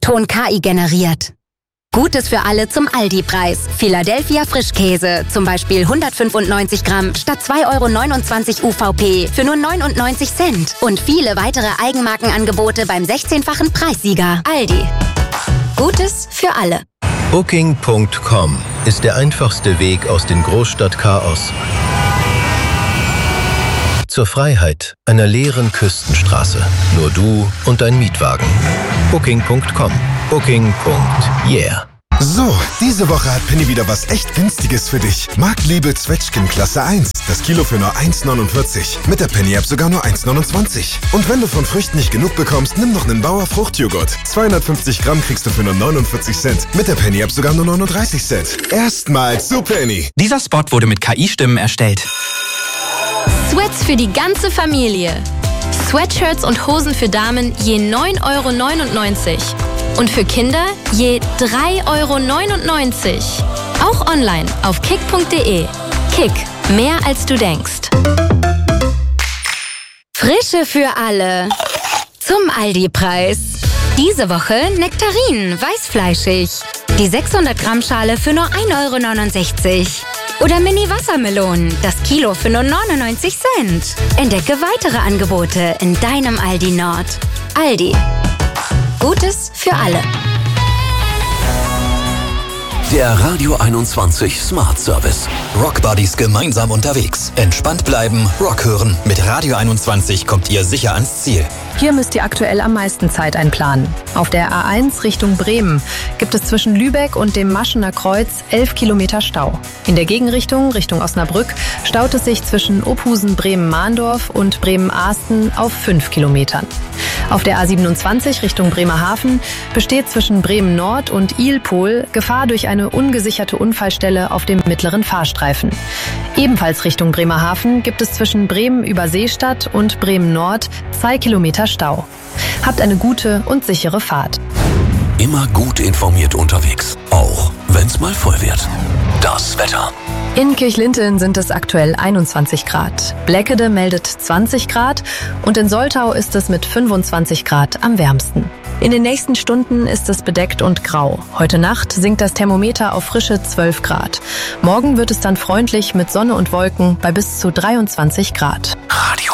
Ton KI generiert. Gutes für alle zum Aldi-Preis. Philadelphia Frischkäse, zum Beispiel 195 Gramm statt 2,29 € UVP für nur 99 Cent. Und viele weitere Eigenmarkenangebote beim 16-fachen Preissieger. Aldi. Gutes für alle. Booking.com ist der einfachste Weg aus dem Großstadtchaos zur Freiheit einer leeren Küstenstraße. Nur du und dein Mietwagen. Booking.com. Booking.yeah. So, diese Woche hat Penny wieder was echt Günstiges für dich. Marktliebe Zwetschgen Klasse 1. Das Kilo für nur 1,49. Mit der Penny-App sogar nur 1,29. Und wenn du von Früchten nicht genug bekommst, nimm noch einen Bauer Fruchtjoghurt. 250 Gramm kriegst du für nur 49 Cent. Mit der Penny-App sogar nur 39 Cent. Erstmals zu Penny. Dieser Spot wurde mit KI-Stimmen erstellt. Sweats für die ganze Familie. Sweatshirts und Hosen für Damen je 9,99 € und für Kinder je 3,99 €. Auch online auf kick.de. Kick, mehr als du denkst. Frische für alle. Zum Aldi-Preis. Diese Woche Nektarinen, weißfleischig. Die 600 Gramm Schale für nur 1,69 €. Oder Mini-Wassermelonen, das Kilo für nur 99 Cent. Entdecke weitere Angebote in deinem Aldi Nord. Aldi. Gutes für alle. Der Radio 21 Smart Service. Rockbuddies gemeinsam unterwegs. Entspannt bleiben, Rock hören. Mit Radio 21 kommt ihr sicher ans Ziel. Hier müsst ihr aktuell am meisten Zeit einplanen. Auf der A1 Richtung Bremen gibt es zwischen Lübeck und dem Maschener Kreuz 11 Kilometer Stau. In der Gegenrichtung, Richtung Osnabrück, staut es sich zwischen Ophusen-Bremen-Mahndorf und Bremen-Ahsten auf 5 Kilometern. Auf der A27 Richtung Bremerhaven besteht zwischen Bremen-Nord und Ilpol Gefahr durch eine ungesicherte Unfallstelle auf dem mittleren Fahrstreifen. Ebenfalls Richtung Bremerhaven gibt es zwischen Bremen-Überseestadt und Bremen-Nord 2 Kilometer Stau. Habt eine gute und sichere Fahrt. Immer gut informiert unterwegs, auch wenn's mal voll wird. Das Wetter. In Kirchlinteln sind es aktuell 21 Grad. Bleckede meldet 20 Grad und in Soltau ist es mit 25 Grad am wärmsten. In den nächsten Stunden ist es bedeckt und grau. Heute Nacht sinkt das Thermometer auf frische 12 Grad. Morgen wird es dann freundlich mit Sonne und Wolken bei bis zu 23 Grad.